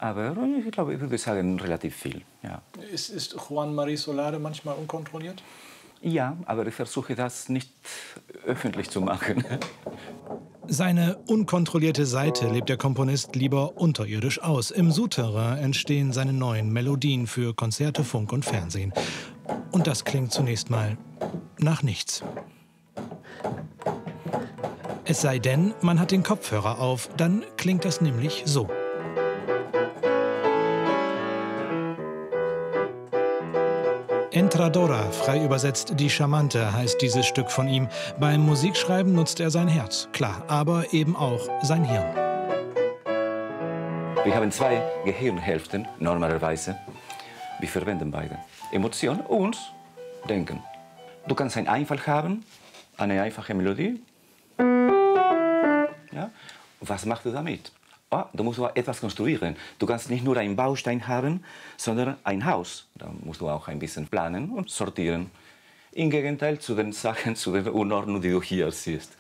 Aber ich glaube, ich würde sagen, relativ viel. Ja. Ist Juan María Solade manchmal unkontrolliert? Ja, aber ich versuche das nicht öffentlich zu machen. Seine unkontrollierte Seite lebt der Komponist lieber unterirdisch aus. Im Souterrain entstehen seine neuen Melodien für Konzerte, Funk und Fernsehen. Und das klingt zunächst mal nach nichts. Es sei denn, man hat den Kopfhörer auf, dann klingt das nämlich so. Entradora, frei übersetzt die Charmante, heißt dieses Stück von ihm. Beim Musikschreiben nutzt er sein Herz, klar, aber eben auch sein Hirn. Wir haben zwei Gehirnhälften, normalerweise. Wir verwenden beide. Emotion und Denken. Du kannst einen Einfall haben, eine einfache Melodie. Ja? Was machst du damit? Oh, du musst auch etwas konstruieren. Du kannst nicht nur einen Baustein haben, sondern ein Haus. Da musst du auch ein bisschen planen und sortieren. Im Gegenteil zu den Sachen, zu den Unordnungen, die du hier siehst.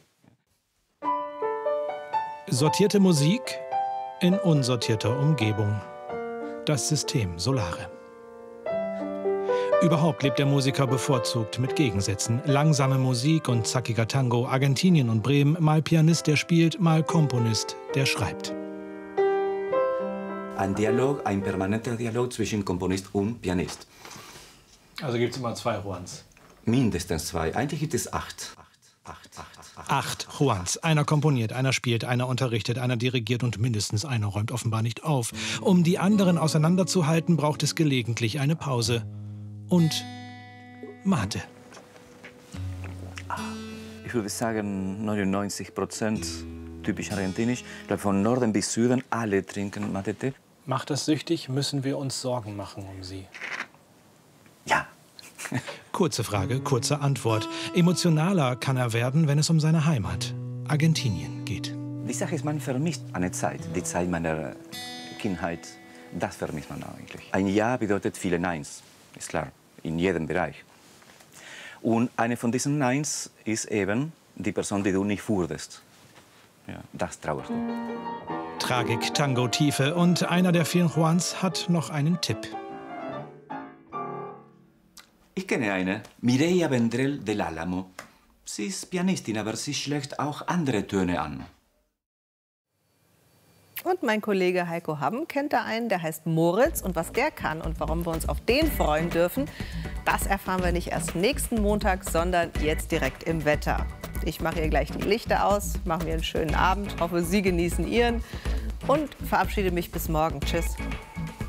Sortierte Musik in unsortierter Umgebung. Das System Solare. Überhaupt lebt der Musiker bevorzugt mit Gegensätzen. Langsame Musik und zackiger Tango, Argentinien und Bremen, mal Pianist, der spielt, mal Komponist, der schreibt. Ein Dialog, ein permanenter Dialog zwischen Komponist und Pianist. Also gibt es immer zwei Juans? Mindestens zwei. Eigentlich gibt es 8. 8 Juans. Einer komponiert, einer spielt, einer unterrichtet, einer dirigiert und mindestens einer räumt offenbar nicht auf. Um die anderen auseinanderzuhalten, braucht es gelegentlich eine Pause. Und Mate. Ich würde sagen 99% typisch argentinisch. Ich glaube, von Norden bis Süden, alle trinken Mate-Tee. Macht das süchtig? Müssen wir uns Sorgen machen um Sie? Ja. Kurze Frage, kurze Antwort. Emotionaler kann er werden, wenn es um seine Heimat, Argentinien, geht. Die Sache ist, man vermisst eine Zeit, die Zeit meiner Kindheit. Das vermisst man eigentlich. Ein Ja bedeutet viele Neins, ist klar, in jedem Bereich. Und eine von diesen Neins ist eben die Person, die du nicht wurdest. Ja, das trauerst du. Tragik, Tango, Tiefe und einer der vielen Juans hat noch einen Tipp. Ich kenne eine, Mireia Vendrell del Álamo. Sie ist Pianistin, aber sie schlägt auch andere Töne an. Und mein Kollege Heiko Hamm kennt da einen, der heißt Moritz. Und was der kann und warum wir uns auf den freuen dürfen, das erfahren wir nicht erst nächsten Montag, sondern jetzt direkt im Wetter. Ich mache hier gleich die Lichter aus, mache mir einen schönen Abend, hoffe, Sie genießen Ihren und verabschiede mich bis morgen. Tschüss.